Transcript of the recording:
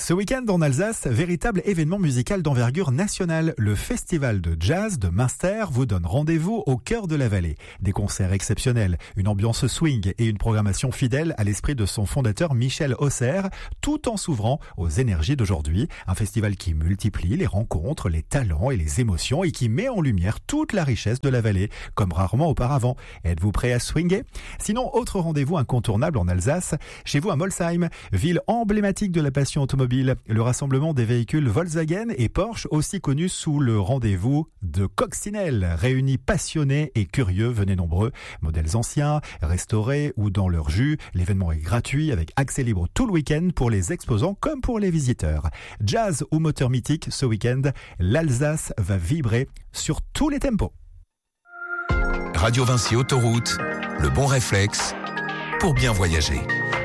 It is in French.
Ce week-end en Alsace, véritable événement musical d'envergure nationale. Le festival de jazz de Münster vous donne rendez-vous au cœur de la vallée. Des concerts exceptionnels, une ambiance swing et une programmation fidèle à l'esprit de son fondateur Michel Hausser, tout en s'ouvrant aux énergies d'aujourd'hui. Un festival qui multiplie les rencontres, les talents et les émotions et qui met en lumière toute la richesse de la vallée, comme rarement auparavant. Êtes-vous prêt à swinger? Sinon, autre rendez-vous incontournable en Alsace, chez vous à Molsheim, ville emblématique de la passion automobile. Le rassemblement des véhicules Volkswagen et Porsche, aussi connus sous le rendez-vous de Coccinelle. Réunis passionnés et curieux, venez nombreux. Modèles anciens, restaurés ou dans leur jus. L'événement est gratuit avec accès libre tout le week-end pour les exposants comme pour les visiteurs. Jazz ou moteur mythique, ce week-end, l'Alsace va vibrer sur tous les tempos. Radio Vinci Autoroute, le bon réflexe pour bien voyager.